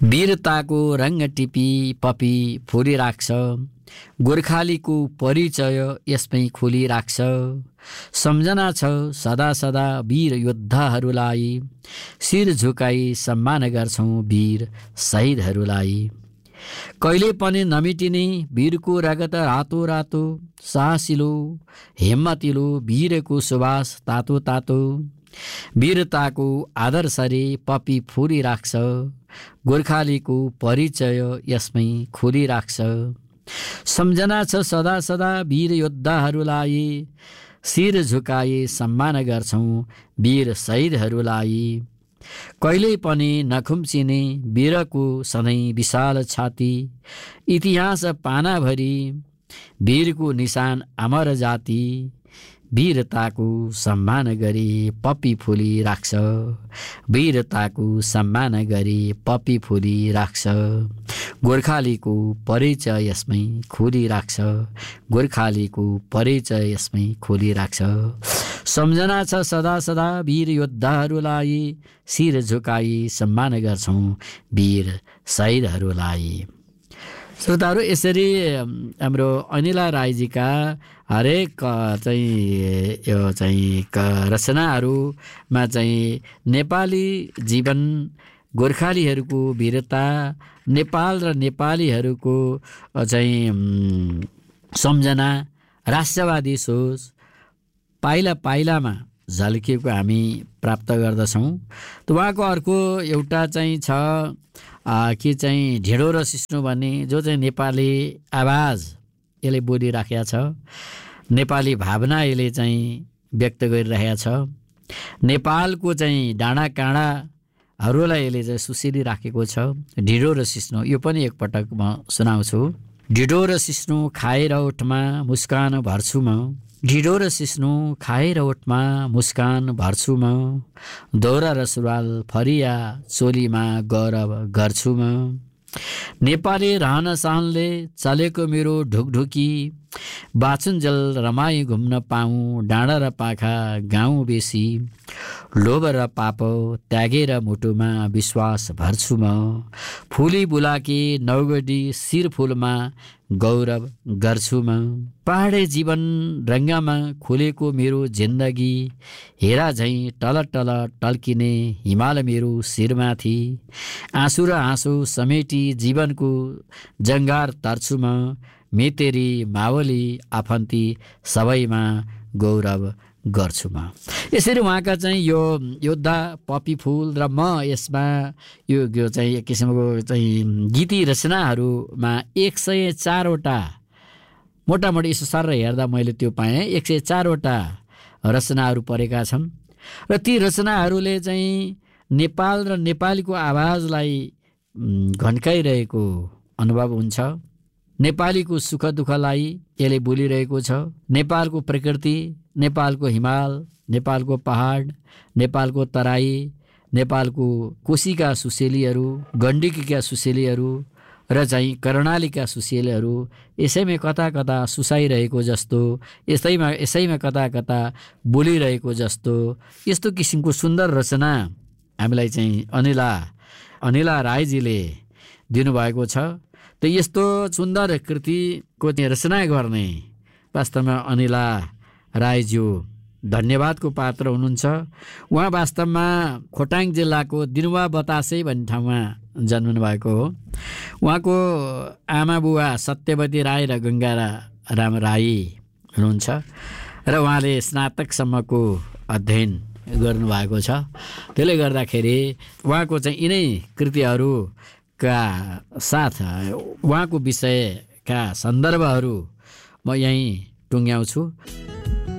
वीरताको रङ्ग टिपी पपी फुलिराख्छ, गोर्खालीको परिचय यसमै खुलिराख्छ। सम्झना छ सदा सदा वीर योद्धाहरूलाई, शिर झुकाई सम्मान गर्छौँ वीर शहीदहरूलाई। कहिले पनि नमिटिने वीरको रगत रातो रातो, साहसिलो हिम्मतिलो वीरको सुवास तातो तातो। वीरताको आदर्शले पपी फुलिराख्छ, गोर्खालीको परिचय यसमै खुलिराख्छ। सम्झना छ सदा सदा वीर योद्धाहरूलाई, शिर झुकाए सम्मान गर्छौँ वीर शहीदहरूलाई। कहिल्यै पनि नखुम्चिने वीरको सधैँ विशाल छाती, इतिहास पानाभरि वीरको निशान अमर जाति। वीरताको सम्मान गरी पपी फुली राख्छ, वीरताको सम्मान गरी पपी फुली राख्छ। गोर्खालीको परिचय यसमै खुलिराख्छ, गोर्खालीको परिचय यसमै खुलिराख्छ। सम्झना छ सदा सदा वीर योद्धाहरूलाई, शिर झुकाई सम्मान गर्छौँ वीर शहीदहरूलाई। श्रोताहरू, यसरी हाम्रो अनिला राईजीका हरेक यो रचनाहरूमा नेपाली जीवन, गोर्खालीहरूको वीरता, नेपाल र नेपालीहरूको सम्झना, राष्ट्रवादी सोच पाइला पाइलामा झल्किएको हामी प्राप्त गर्दछौँ। त उहाँको अर्को एउटा छ कि ढिँडो र सिस्नो भन्ने, जो नेपाली आवाज यसले बोलिराखेका छ, नेपाली भावना यसले व्यक्त गरिरहेको छ। नेपालको डाँडा काँडाहरूलाई यसले सुसिलिराखेको छ। ढिँडो र सिस्नो यो पनि एकपटक म सुनाउँछु। ढिँडो र सिस्नो खाएर ओठमा मुस्कान भर्छु म, ढिँडो र सिस्नो खाएर ओठमा मुस्कान भर्छु म। दौरा र सुरुवाल फरिया चोलीमा गौरव गर्छु म। नेपाली रहन सहनले चलेको मेरो ढुकढुकी, बाचुन्जेल रमाई घुम्न पाऊँ डाँडा र पाखा गाउँ बेसी। लोभ र पाप त्यागेर मुटुमा विश्वास भर्छु म, फुली बुलाकी नौगडी शिर फुलमा गौरव गर्छु म। पहाडे जीवन रङ्गमा खुलेको मेरो जिन्दगी, हेरा झैँ टल टल टल्किने हिमाल मेरो शिरमाथि। आँसु र हाँसो समेटी जीवनको जङ्गार तर्छु म, मेतेरी मावली आफन्ती सबैमा गौरव गर्छु म। यसरी उहाँका यो योद्धा पपी फुल र म यसमा यो एक किसिमको गीती रचनाहरूमा 104 वटा मोटामोटी यसो सर हेर्दा मैले त्यो पाएँ 104 वटा रचनाहरू परेका छन्। र ती रचनाहरूले नेपाल र नेपालीको आवाजलाई घन्काइरहेको अनुभव हुन्छ। नेपालीको सुख दुःखलाई यसले बोलिरहेको छ। नेपालको प्रकृति, नेपालको हिमाल, नेपालको पहाड, नेपालको तराई, नेपालको कोशीका सुसेलीहरू, गण्डकीका सुसेलीहरू र कर्णालीका सुसेलीहरू यसैमा कता कता सुसाइरहेको जस्तो, यसैमा कता कता बोलिरहेको जस्तो, यस्तो किसिमको सुन्दर रचना हामीलाई अनिला राईजीले दिनुभएको छ। त यस्तो सुन्दर कृतिको रचना गर्ने वास्तवमा अनिला राईज्यू धन्यवादको पात्र हुनुहुन्छ। उहाँ वास्तवमा खोटाङ जिल्लाको दिनुवा बतासे भन्ने ठाउँमा जन्मनु भएको हो। उहाँको आमा बुवा सत्यवती राई र गङ्गा राम राई हुनुहुन्छ र उहाँले स्नातकसम्मको अध्ययन गर्नुभएको छ। त्यसले गर्दाखेरि उहाँको यिनै कृतिहरूका साथ उहाँको विषयका सन्दर्भहरू म यहीँ टुङ्ग्याउँछु।